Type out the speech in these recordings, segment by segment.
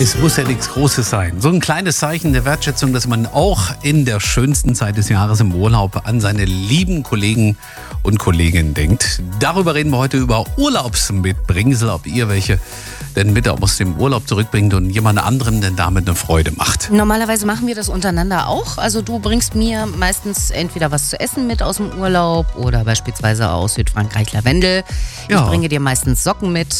Es muss ja nichts Großes sein. So ein kleines Zeichen der Wertschätzung, dass man auch in der schönsten Zeit des Jahres im Urlaub an seine lieben Kollegen und Kolleginnen denkt. Darüber reden wir heute über Urlaubsmitbringsel, ob ihr welche denn mit aus dem Urlaub zurückbringt und jemand anderem denn damit eine Freude macht. Normalerweise machen wir das untereinander auch. Also du bringst mir meistens entweder was zu essen mit aus dem Urlaub oder beispielsweise aus Südfrankreich Lavendel. Ja. Ich bringe dir meistens Socken mit.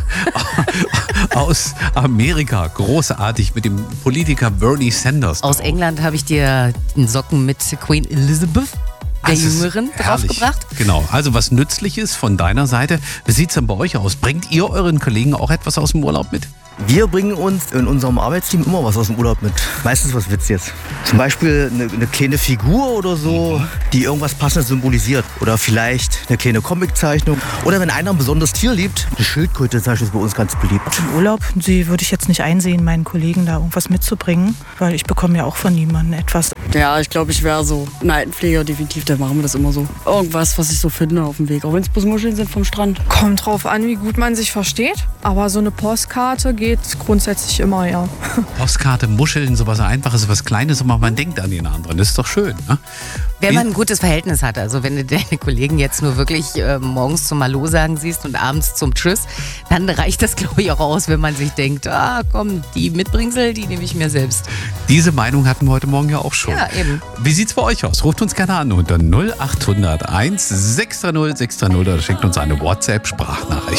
Aus Amerika, großartig, mit dem Politiker Bernie Sanders. Aus drauf. England habe ich dir Socken mit Queen Elizabeth, der Das ist Jüngeren, herrlich. draufgebracht. Genau, also was Nützliches von deiner Seite. Wie sieht es denn bei euch aus? Bringt ihr euren Kollegen auch etwas aus dem Urlaub mit? Wir bringen uns in unserem Arbeitsteam immer was aus dem Urlaub mit. Meistens was Witziges. Zum Beispiel eine kleine Figur oder so, die irgendwas Passendes symbolisiert. Oder vielleicht eine kleine Comiczeichnung. Oder wenn einer ein besonderes Tier liebt, eine Schildkröte zum Beispiel ist bei uns ganz beliebt. Im Urlaub würde ich jetzt nicht einsehen, meinen Kollegen da irgendwas mitzubringen, weil ich bekomme ja auch von niemandem etwas. Ja, ich glaube, ich wäre so ein Altenpfleger, definitiv, da machen wir das immer so. Irgendwas, was ich so finde auf dem Weg, auch wenn es bloß Muscheln sind vom Strand. Kommt drauf an, wie gut man sich versteht. Aber so eine Postkarte geht grundsätzlich immer, ja. Postkarte, Muscheln, sowas Einfaches, was Kleines, aber man denkt an den anderen. Das ist doch schön, ne? Wenn man ein gutes Verhältnis hat, also wenn du deine Kollegen jetzt nur wirklich morgens zum Hallo sagen siehst und abends zum Tschüss, dann reicht das, glaube ich, auch aus, wenn man sich denkt, komm, die Mitbringsel, die nehme ich mir selbst. Diese Meinung hatten wir heute Morgen ja auch schon. Ja, eben. Wie sieht's bei euch aus? Ruft uns gerne an unter 0800 1 630 630 oder schickt uns eine WhatsApp-Sprachnachricht.